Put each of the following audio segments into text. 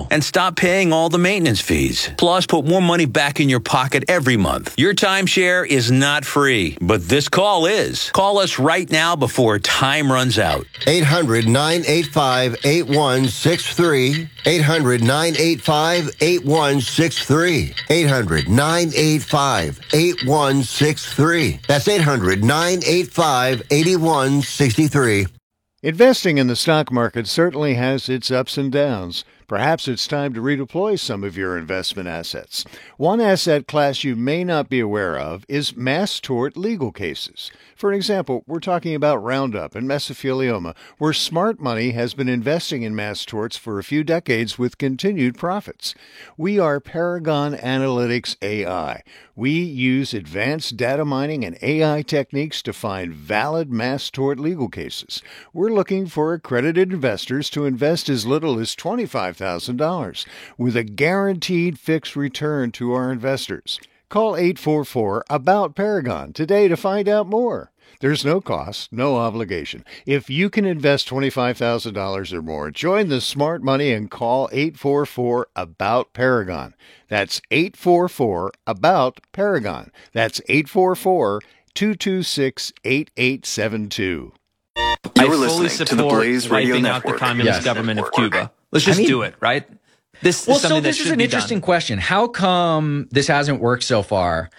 and stop paying all the maintenance fees. Plus, put more money back in your pocket every month. Your timeshare is not free, but this call is. Call us right now before time runs out. 800-985-8163. 800-985-8163. 800-985-8163. That's 800-985-8163. Investing in the stock market certainly has its ups and downs. Perhaps it's time to redeploy some of your investment assets. One asset class you may not be aware of is mass tort legal cases. For example, we're talking about Roundup and mesothelioma, where smart money has been investing in mass torts for a few decades with continued profits. We are Paragon Analytics AI. We use advanced data mining and AI techniques to find valid mass tort legal cases. We're looking for accredited investors to invest as little as $25,000 with a guaranteed fixed return to our investors. Call 844-ABOUT-PARAGON today to find out more. There's no cost, no obligation. If you can invest $25,000 or more, join the smart money and call 844-ABOUT-PARAGON. That's 844-ABOUT-PARAGON. That's 844-226-8872. You're listening to the Blaze Radio wiping Network. out the communist government of Cuba. Let's just do it, right? This is something that should be done. This is an interesting question. How come this hasn't worked so far?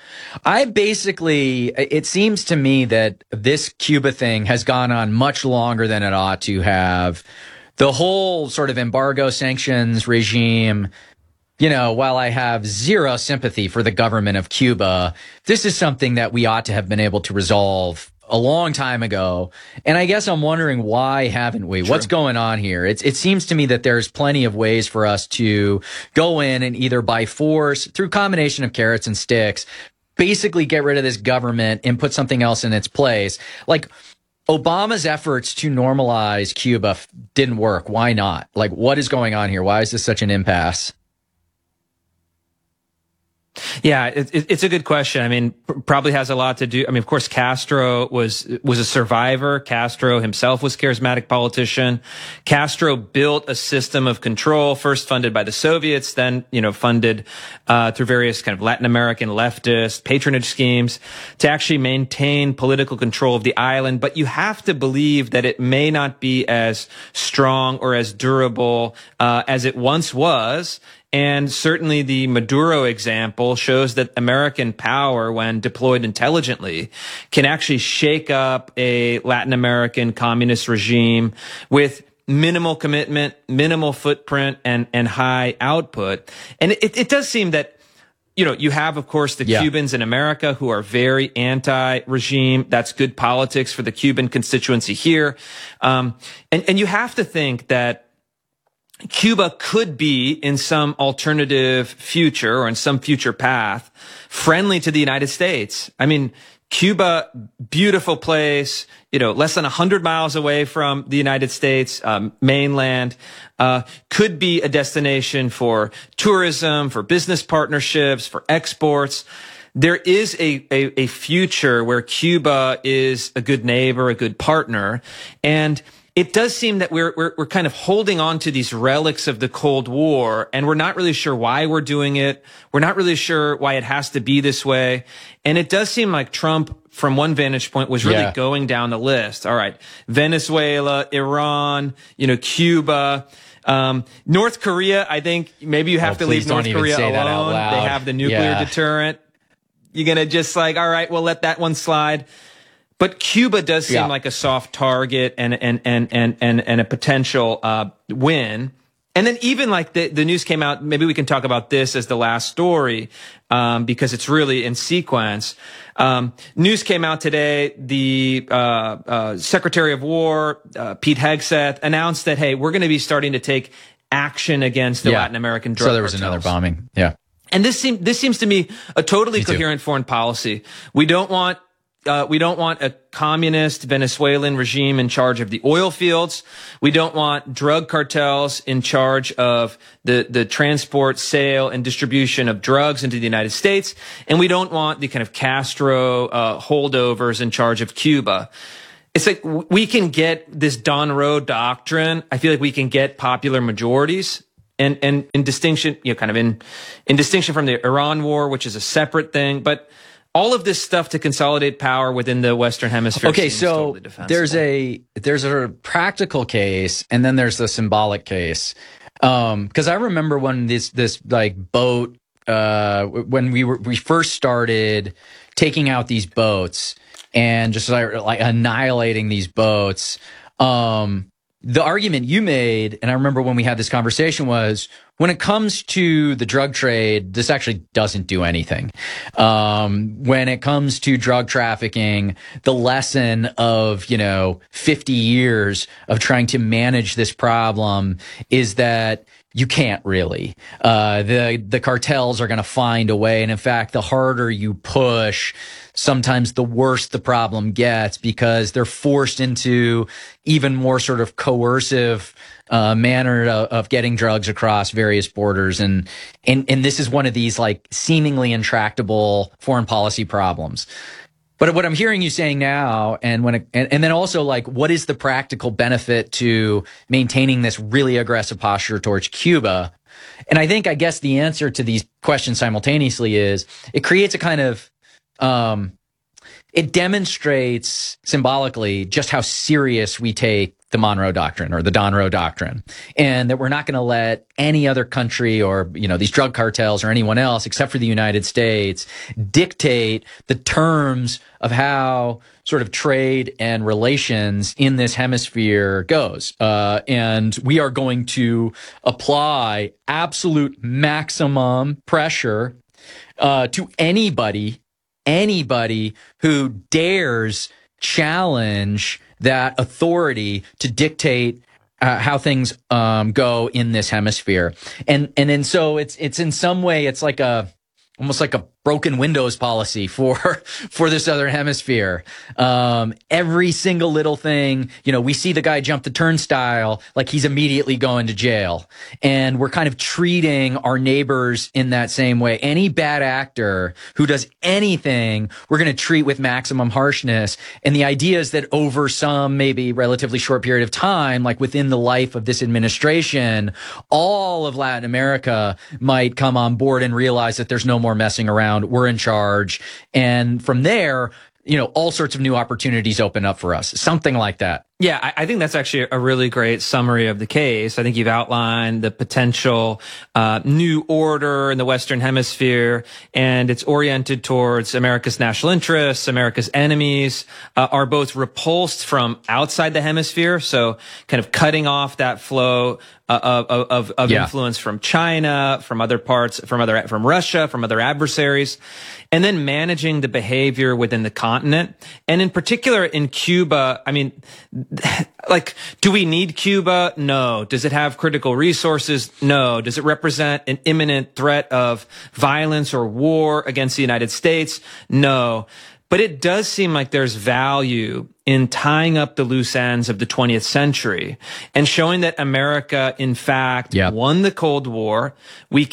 It seems to me that this Cuba thing has gone on much longer than it ought to have. The whole sort of embargo sanctions regime, while I have zero sympathy for the government of Cuba, this is something that we ought to have been able to resolve a long time ago. And I guess I'm wondering, why haven't we? What's going on here? It seems to me that there's plenty of ways for us to go in and either by force, through combination of carrots and sticks, basically get rid of this government and put something else in its place. Like Obama's efforts to normalize Cuba didn't work. Why not? Like, what is going on here? Why is this such an impasse? Yeah, it's a good question. I mean, probably has a lot to do. I mean, of course, Castro was a survivor. Castro himself was a charismatic politician. Castro built a system of control, first funded by the Soviets, then, funded through various kind of Latin American leftist patronage schemes to actually maintain political control of the island. But you have to believe that it may not be as strong or as durable as it once was. And certainly the Maduro example shows that American power, when deployed intelligently, can actually shake up a Latin American communist regime with minimal commitment, minimal footprint, and high output. And it does seem that, you have, of course, the Cubans in America who are very anti-regime. That's good politics for the Cuban constituency here. And you have to think that Cuba could be in some alternative future or in some future path friendly to the United States. I mean, Cuba, beautiful place, less than 100 miles away from the United States mainland, could be a destination for tourism, for business partnerships, for exports. There is a future where Cuba is a good neighbor, a good partner, and it does seem that we're kind of holding on to these relics of the Cold War, and we're not really sure why we're doing it. We're not really sure why it has to be this way. And it does seem like Trump, from one vantage point, was really going down the list. All right, Venezuela, Iran, Cuba, North Korea. I think maybe you have to leave North Korea alone. They have the nuclear deterrent. You're going to just all right, we'll let that one slide. But Cuba does seem like a soft target and a potential win. And then even like the news came out, maybe we can talk about this as the last story, because it's really in sequence. News came out today. The Secretary of War, Pete Hegseth, announced that, hey, we're going to be starting to take action against the Latin American drug So there was cartels. another bombing. Yeah. And this seems to me a totally coherent foreign policy. We don't want a communist Venezuelan regime in charge of the oil fields. We don't want drug cartels in charge of the transport, sale, and distribution of drugs into the United States. And we don't want the kind of Castro holdovers in charge of Cuba. It's like we can get this Don Roe doctrine. I feel like we can get popular majorities and in distinction, kind of in distinction from the Iran war, which is a separate thing, but all of this stuff to consolidate power within the Western Hemisphere. Okay, so totally there's a practical case, and then there's the symbolic case. Because I remember when this like boat, when we first started taking out these boats and just like annihilating these boats. The argument you made, and I remember when we had this conversation, was when it comes to the drug trade, this actually doesn't do anything. When it comes to drug trafficking, the lesson of, 50 years of trying to manage this problem is that you can't really. The cartels are going to find a way. And in fact, the harder you push, sometimes the worse the problem gets, because they're forced into even more sort of coercive manner of getting drugs across various borders. And this is one of these like seemingly intractable foreign policy problems. But what I'm hearing you saying now, and then also like, what is the practical benefit to maintaining this really aggressive posture towards Cuba? And I guess the answer to these questions simultaneously is it creates a kind of, it demonstrates symbolically just how serious we take the Monroe Doctrine or the Donroe Doctrine, and that we're not going to let any other country or, these drug cartels or anyone else except for the United States dictate the terms of how sort of trade and relations in this hemisphere goes. And we are going to apply absolute maximum pressure to anybody who dares challenge that authority to dictate how things go in this hemisphere. And so it's in some way it's like almost like a broken windows policy for the Southern Hemisphere. Every single little thing, we see the guy jump the turnstile, like he's immediately going to jail. And we're kind of treating our neighbors in that same way. Any bad actor who does anything, we're going to treat with maximum harshness. And the idea is that over some maybe relatively short period of time, like within the life of this administration, all of Latin America might come on board and realize that there's no more messing around. We're in charge. And from there, all sorts of new opportunities open up for us. Something like that. Yeah, I think that's actually a really great summary of the case. I think you've outlined the potential new order in the Western Hemisphere, and it's oriented towards America's national interests. America's enemies are both repulsed from outside the hemisphere, so kind of cutting off that flow of influence from China, from other parts, from Russia, from other adversaries, and then managing the behavior within the continent, and in particular in Cuba. I mean, like, do we need Cuba? No. Does it have critical resources? No. Does it represent an imminent threat of violence or war against the United States? No. But it does seem like there's value in tying up the loose ends of the 20th century and showing that America, in fact, won the Cold War. We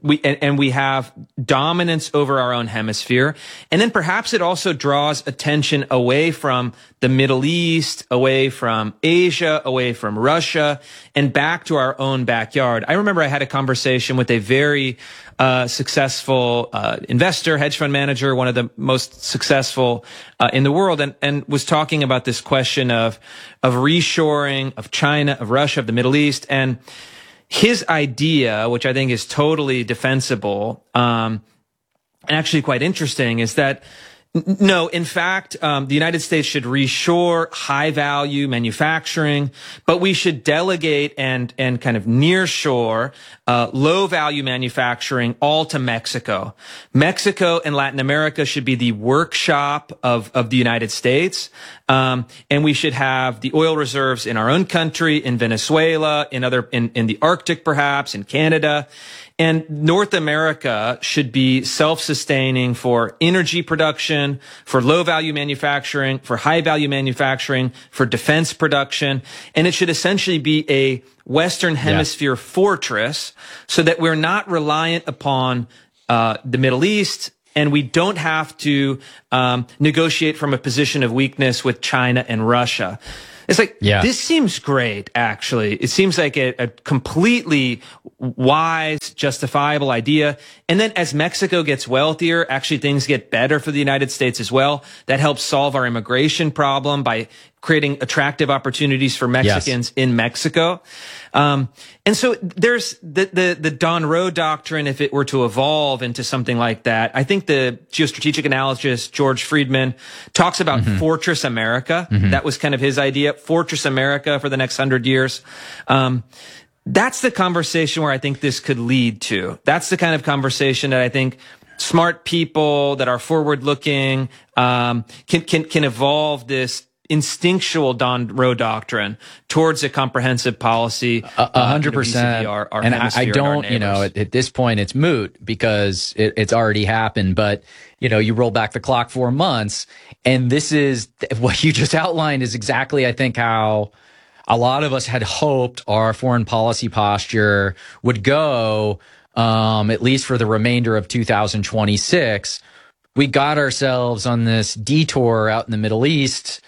have dominance over our own hemisphere. And then perhaps it also draws attention away from the Middle East, away from Asia, away from Russia, and back to our own backyard. I remember I had a conversation with a very successful investor, hedge fund manager, one of the most successful in the world, and was talking about this question of reshoring, of China, of Russia, of the Middle East. And his idea, which I think is totally defensible and actually quite interesting, is that no, in fact, the United States should reshore high value manufacturing, but we should delegate and kind of nearshore low value manufacturing all to Mexico. Mexico and Latin America should be the workshop of the United States. And we should have the oil reserves in our own country, in Venezuela, in the Arctic, perhaps, in Canada. And North America should be self-sustaining for energy production, for low-value manufacturing, for high-value manufacturing, for defense production. And it should essentially be a Western Hemisphere fortress so that we're not reliant upon the Middle East, and we don't have to negotiate from a position of weakness with China and Russia. It's like, this seems great, actually. It seems like a completely wise, justifiable idea. And then as Mexico gets wealthier, actually things get better for the United States as well. That helps solve our immigration problem by creating attractive opportunities for Mexicans in Mexico. And so there's the Don Rowe doctrine, if it were to evolve into something like that. I think the geostrategic analyst George Friedman talks about Fortress America. That was kind of his idea, Fortress America for the next 100 years. That's the conversation where I think this could lead to. That's the kind of conversation that I think smart people that are forward looking can evolve this instinctual Don Rowe doctrine towards a comprehensive policy. 100%. And I don't, at this point it's moot because it's already happened. But, you roll back the clock 4 months, and this is what you just outlined is exactly, I think, how a lot of us had hoped our foreign policy posture would go, at least for the remainder of 2026. We got ourselves on this detour out in the Middle East.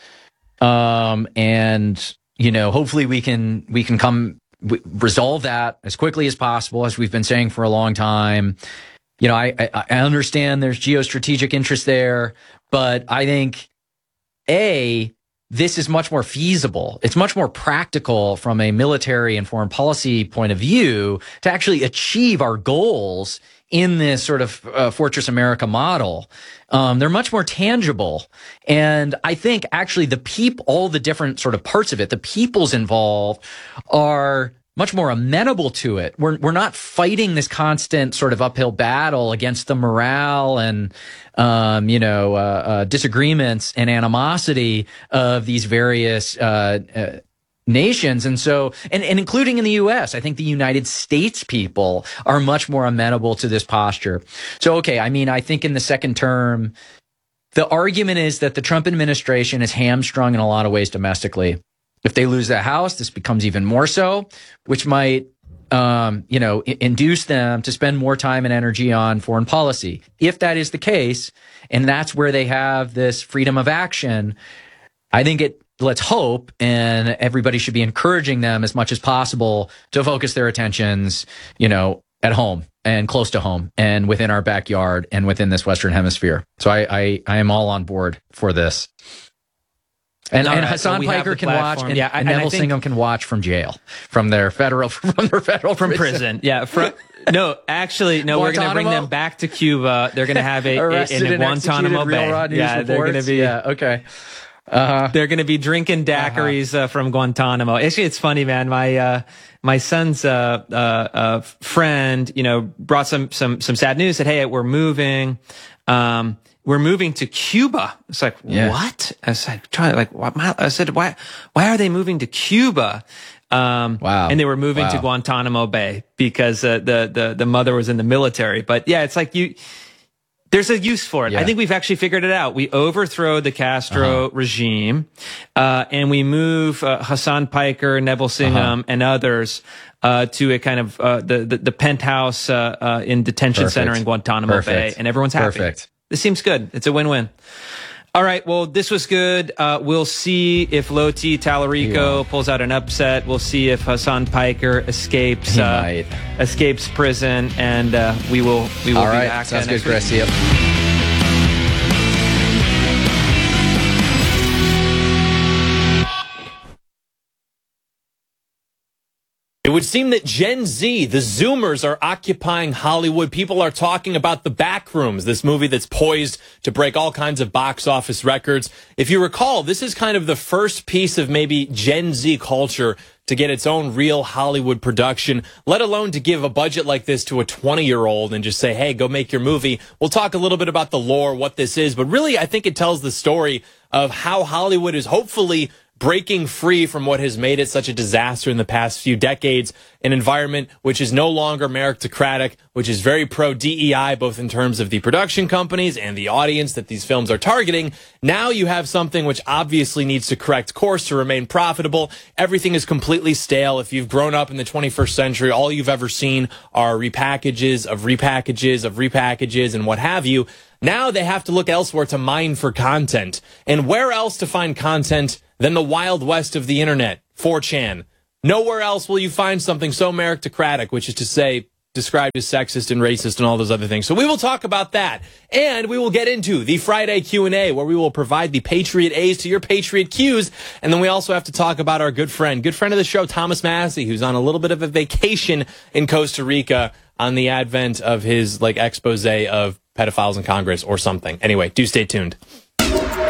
And, hopefully we can resolve that as quickly as possible, as we've been saying for a long time. I understand there's geostrategic interest there, but I think, this is much more feasible. It's much more practical from a military and foreign policy point of view to actually achieve our goals in this sort of Fortress America model. They're much more tangible. And I think actually all the different sort of parts of it, the peoples involved are much more amenable to it. We're not fighting this constant sort of uphill battle against the morale and, disagreements and animosity of these various, nations. And so, and including in the U.S., I think the United States people are much more amenable to this posture. So, I think in the second term, the argument is that the Trump administration is hamstrung in a lot of ways domestically. If they lose the House, this becomes even more so, which might, induce them to spend more time and energy on foreign policy. If that is the case, and that's where they have this freedom of action, I think let's hope, and everybody should be encouraging them as much as possible to focus their attentions, at home and close to home and within our backyard and within this Western Hemisphere. So I am all on board for this. And Hassan Piker can watch, and Neville Singham can watch from jail, from prison. Yeah. No, we're going to bring them back to Cuba. They're going to have in Guantanamo Bay. Yeah, they're going to be. Yeah, okay. They're going to be drinking daiquiris from Guantanamo. Actually, it's funny, man. My son's friend, brought some sad news. Said, "Hey, we're moving. We're moving to Cuba." It's like, what? I said, why are they moving to Cuba? Wow. And they were moving to Guantanamo Bay because the mother was in the military. But yeah, it's like there's a use for it. Yeah. I think we've actually figured it out. We overthrow the Castro regime, and we move Hassan Piker, Neville Singham, and others to a kind of the penthouse in detention center in Guantanamo Bay, and everyone's happy. Perfect. This seems good. It's a win-win. All right. Well, this was good. We'll see if Loti Talarico pulls out an upset. We'll see if Hassan Piker escapes prison, and we will be back. Sounds good, Chris. See you. It would seem that Gen Z, the Zoomers, are occupying Hollywood. People are talking about The Backrooms, this movie that's poised to break all kinds of box office records. If you recall, this is kind of the first piece of maybe Gen Z culture to get its own real Hollywood production, let alone to give a budget like this to a 20-year-old and just say, hey, go make your movie. We'll talk a little bit about the lore, what this is, but really I think it tells the story of how Hollywood is hopefully breaking free from what has made it such a disaster in the past few decades, an environment which is no longer meritocratic, which is very pro-DEI, both in terms of the production companies and the audience that these films are targeting. Now you have something which obviously needs to correct course to remain profitable. Everything is completely stale. If you've grown up in the 21st century, all you've ever seen are repackages of repackages of repackages and what have you. Now they have to look elsewhere to mine for content. And where else to find content than the Wild West of the internet, 4chan. Nowhere else will you find something so meritocratic, which is to say, described as sexist and racist and all those other things. So we will talk about that. And we will get into the Friday Q&A, where we will provide the Patriot A's to your Patriot Q's. And then we also have to talk about our good friend of the show, Thomas Massey, who's on a little bit of a vacation in Costa Rica on the advent of his expose of pedophiles in Congress or something. Anyway, do stay tuned.